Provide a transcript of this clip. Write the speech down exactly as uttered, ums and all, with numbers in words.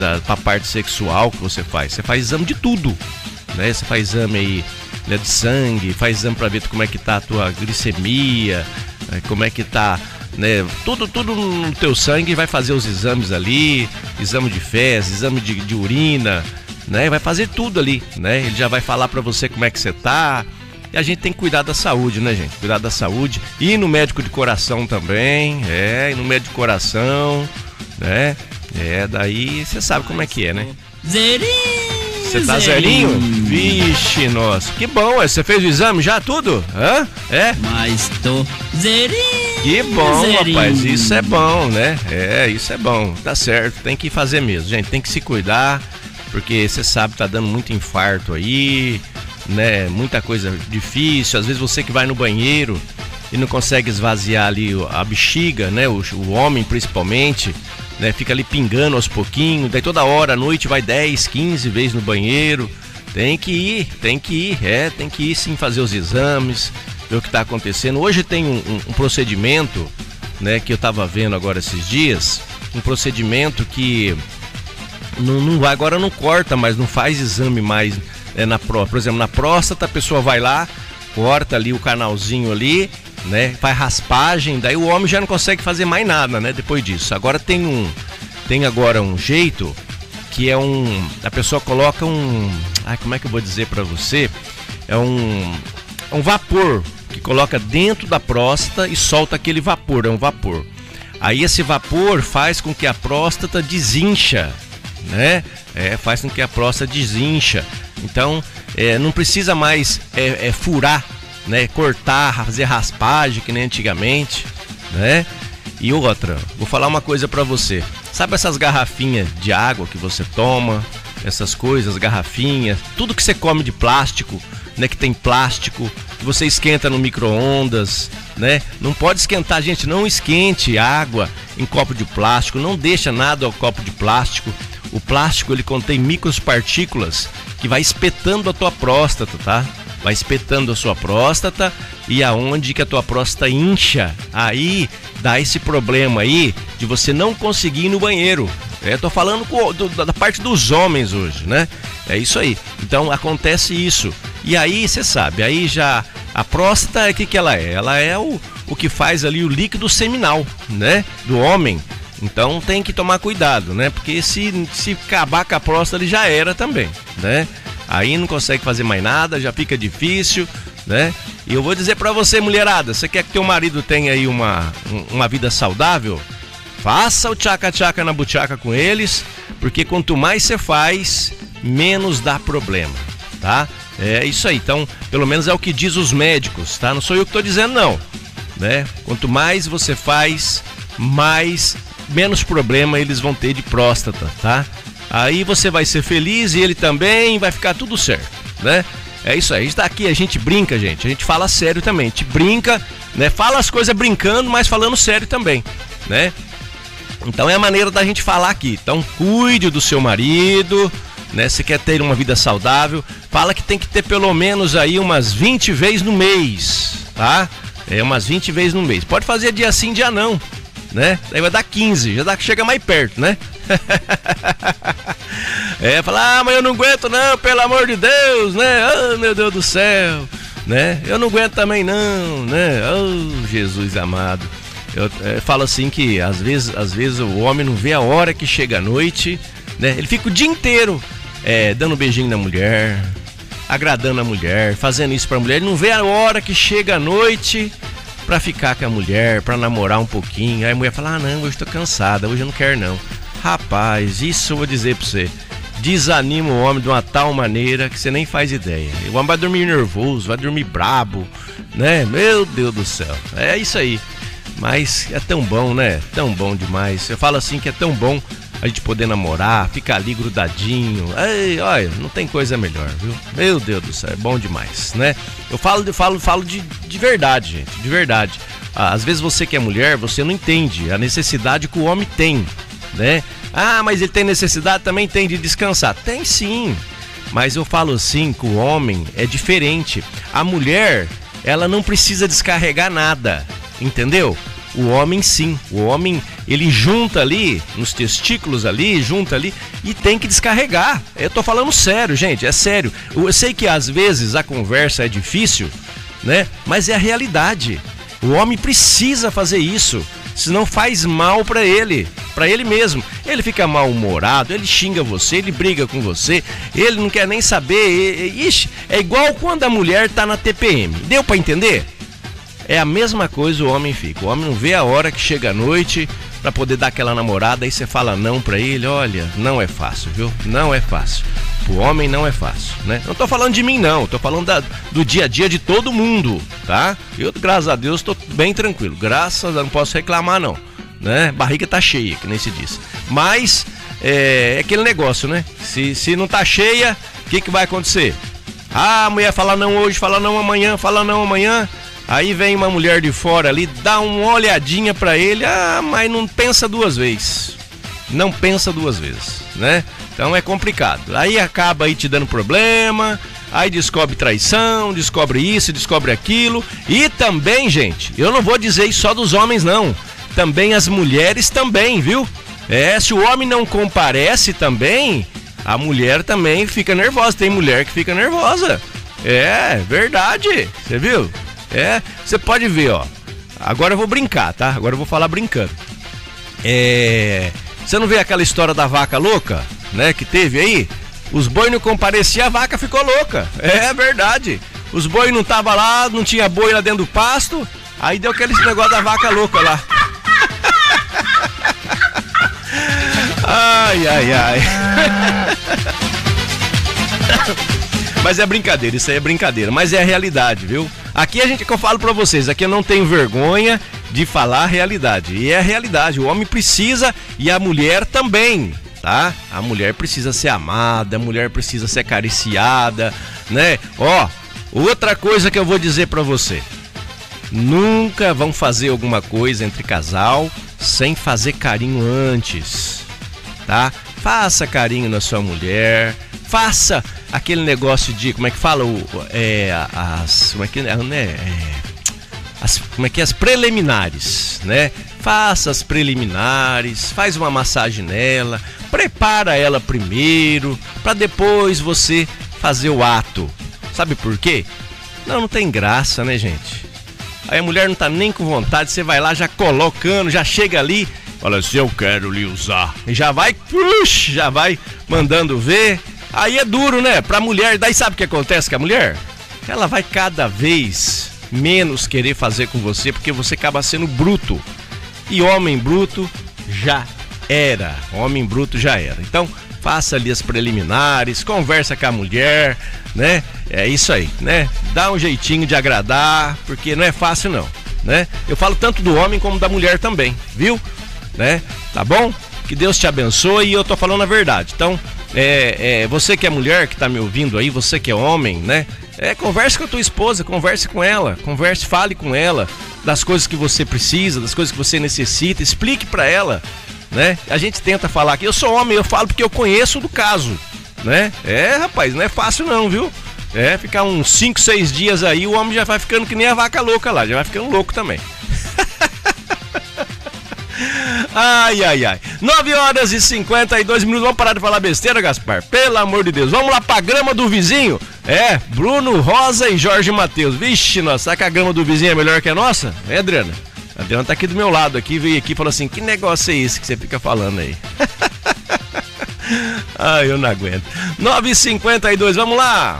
pra parte sexual que você faz. Você faz exame de tudo, né? Você faz exame aí, né, de sangue, faz exame pra ver como é que tá a tua glicemia, né, como é que tá, né? Tudo, tudo no teu sangue, vai fazer os exames ali, exame de fezes, exame de, de urina, né? Vai fazer tudo ali, né? Ele já vai falar pra você como é que você tá. E a gente tem que cuidar da saúde, né, gente? Cuidar da saúde. E no médico de coração também, é, e no médico de coração, né? É, daí você sabe como é que é, né? Zerinho! Você tá zerinho? Vixe, nossa, que bom, você fez o exame já, tudo? Hã? É? Mas tô zerinho! Que bom, zerinho. Rapaz, isso é bom, né? É, isso é bom, tá certo, tem que fazer mesmo, gente, tem que se cuidar, porque você sabe, tá dando muito infarto aí, né? Muita coisa difícil, às vezes você que vai no banheiro e não consegue esvaziar ali a bexiga, né? O, o homem principalmente, né? Fica ali pingando aos pouquinhos, daí toda hora à noite vai dez, quinze vezes no banheiro. Tem que ir, tem que ir, é, tem que ir sim fazer os exames, ver o que está acontecendo. Hoje tem um, um, um procedimento, né, que eu estava vendo agora esses dias, um procedimento que não, não vai, agora não corta, mas não faz exame mais, é, na pró, por exemplo, na próstata a pessoa vai lá, corta ali o canalzinho ali, né, faz raspagem, daí o homem já não consegue fazer mais nada, né, depois disso. Agora tem um, tem agora um jeito que é um, a pessoa coloca um, ai, como é que eu vou dizer pra você, é um, um vapor que coloca dentro da próstata e solta aquele vapor, é um vapor. Aí esse vapor faz com que a próstata desincha, né, é, faz com que a próstata desincha. Então, é, não precisa mais é, é, furar, né, cortar, fazer raspagem que nem antigamente, né? E outra, vou falar uma coisa pra você. Sabe essas garrafinhas de água que você toma, essas coisas, garrafinhas, tudo que você come de plástico, né, que tem plástico, que você esquenta no micro-ondas, né? Não pode esquentar, gente, não esquente água em copo de plástico, não deixa nada ao copo de plástico. O plástico, ele contém micropartículas que vai espetando a tua próstata, tá? Vai espetando a sua próstata, e aonde que a tua próstata incha, aí dá esse problema aí de você não conseguir ir no banheiro. É, tô falando com, do, da parte dos homens hoje, né? É isso aí. Então acontece isso. E aí você sabe, aí já a próstata, o que que ela é? Ela é o, o que faz ali o líquido seminal, né? Do homem. Então tem que tomar cuidado, né? Porque se, se acabar com a próstata, ele já era também, né? Aí não consegue fazer mais nada, já fica difícil, né? E eu vou dizer pra você, mulherada, você quer que teu marido tenha aí uma, uma vida saudável? Faça o tchaca-tchaca na buchaca com eles, porque quanto mais você faz, menos dá problema, tá? É isso aí, então, pelo menos é o que diz os médicos, tá? Não sou eu que tô dizendo não, né? Quanto mais você faz, mais, menos problema eles vão ter de próstata, tá? Aí você vai ser feliz e ele também, vai ficar tudo certo, né? É isso aí, a gente tá aqui, a gente brinca, gente, a gente fala sério também, a gente brinca, né? Fala as coisas brincando, mas falando sério também, né? Então é a maneira da gente falar aqui. Então cuide do seu marido, né? Se quer ter uma vida saudável, fala que tem que ter pelo menos aí umas vinte vezes no mês, tá? É, umas vinte vezes no mês. Pode fazer dia sim, dia não, né? Daí vai dar quinze, já dá que chega mais perto, né? É, falar, ah, mas eu não aguento não, pelo amor de Deus, né? Oh, meu Deus do céu, né? Eu não aguento também não, né? Oh, Jesus amado. Eu, eu falo assim que às vezes, às vezes o homem não vê a hora que chega a noite, né? Ele fica o dia inteiro é, dando um beijinho na mulher, agradando a mulher, fazendo isso pra mulher. Ele não vê a hora que chega a noite pra ficar com a mulher, pra namorar um pouquinho. Aí a mulher fala, ah não, hoje tô cansada, hoje eu não quero não. Rapaz, isso eu vou dizer pra você, desanima o homem de uma tal maneira que você nem faz ideia. O homem vai dormir nervoso, vai dormir brabo, né? Meu Deus do céu, é isso aí. Mas é tão bom, né? Tão bom demais. Eu falo assim que é tão bom a gente poder namorar, ficar ali grudadinho. Ei, olha, não tem coisa melhor, viu? Meu Deus do céu, é bom demais, né? Eu falo, falo, falo de, de verdade, gente, de verdade. Às vezes você que é mulher, você não entende a necessidade que o homem tem, né? Ah, mas ele tem necessidade, também tem de descansar. Tem sim, mas eu falo assim que o homem é diferente. A mulher, ela não precisa descarregar nada, entendeu? O homem sim, o homem ele junta ali, nos testículos ali, junta ali e tem que descarregar. Eu tô falando sério, gente, é sério. Eu sei que às vezes a conversa é difícil, né? Mas é a realidade. O homem precisa fazer isso, senão faz mal pra ele, pra ele mesmo. Ele fica mal-humorado, ele xinga você, ele briga com você, ele não quer nem saber. Ixi, é igual quando a mulher tá na T P M. Deu pra entender? É a mesma coisa o homem fica. O homem não vê a hora que chega a noite pra poder dar aquela namorada, aí você fala não pra ele. Olha, não é fácil, viu? Não é fácil. O homem não é fácil, né? Não tô falando de mim não, tô falando da, do dia a dia de todo mundo, tá? Eu, graças a Deus, tô bem tranquilo. Graças a Deus, não posso reclamar não, né? Barriga tá cheia, que nem se diz. Mas, é, é aquele negócio, né? Se, se não tá cheia, o que que vai acontecer? Ah, a mulher fala não hoje, fala não amanhã, fala não amanhã. Aí vem uma mulher de fora ali, dá uma olhadinha pra ele, ah, mas não pensa duas vezes. Não pensa duas vezes, né? Então é complicado. Aí acaba aí te dando problema, aí descobre traição, descobre isso, descobre aquilo. E também, gente, eu não vou dizer isso só dos homens, não. Também as mulheres também, viu? É, se o homem não comparece também, a mulher também fica nervosa. Tem mulher que fica nervosa. É, verdade. Você viu? É, você pode ver, ó. Agora eu vou brincar, tá? Agora eu vou falar brincando. É... Você não vê aquela história da vaca louca, né? Que teve aí? Os boi não compareciam, a vaca ficou louca. É verdade. Os boi não tava lá, não tinha boi lá dentro do pasto. Aí deu aquele negócio da vaca louca lá. Ai, ai, ai. Mas é brincadeira, isso aí é brincadeira, mas é a realidade, viu? Aqui a gente, que eu falo pra vocês, aqui eu não tenho vergonha de falar a realidade. E é a realidade, o homem precisa e a mulher também, tá? A mulher precisa ser amada, a mulher precisa ser acariciada, né? Ó, outra coisa que eu vou dizer pra você. Nunca vão fazer alguma coisa entre casal sem fazer carinho antes, tá? Faça carinho na sua mulher, faça aquele negócio de, como é que fala, o, é, as, como é que é, né, é, as, como é que é, as preliminares, né? Faça as preliminares, faz uma massagem nela, prepara ela primeiro, para depois você fazer o ato. Sabe por quê? Não, não tem graça, né, gente? Aí a mulher não tá nem com vontade, você vai lá já colocando, já chega ali, fala assim, eu quero lhe usar. E já vai, puxa, já vai mandando ver. Aí é duro, né? Pra mulher, daí sabe o que acontece com a mulher? Ela vai cada vez menos querer fazer com você, porque você acaba sendo bruto. E homem bruto já era. Homem bruto já era. Então, faça ali as preliminares, conversa com a mulher, né? É isso aí, né? Dá um jeitinho de agradar, porque não é fácil não, né? Eu falo tanto do homem como da mulher também, viu? Né? Tá bom? Que Deus te abençoe e eu tô falando a verdade. Então, é, é, você que é mulher, que tá me ouvindo aí, você que é homem, né? É, converse com a tua esposa, converse com ela, converse, fale com ela das coisas que você precisa, das coisas que você necessita, explique pra ela, né? A gente tenta falar aqui, eu sou homem, eu falo porque eu conheço do caso, né? É, rapaz, não é fácil não, viu? É, ficar uns cinco, seis dias aí, o homem já vai ficando que nem a vaca louca lá, já vai ficando louco também. Ai, ai, ai. nove horas e cinquenta e dois minutos. Vamos parar de falar besteira, Gaspar? Pelo amor de Deus. Vamos lá pra grama do vizinho? É, Bruno Rosa e Jorge Matheus. Vixe, nossa, será que a grama do vizinho é melhor que a nossa? É, Adriana? A Adriana tá aqui do meu lado, aqui, veio aqui e falou assim, que negócio é esse que você fica falando aí? Ai, eu não aguento. nove e cinquenta e dois, vamos lá.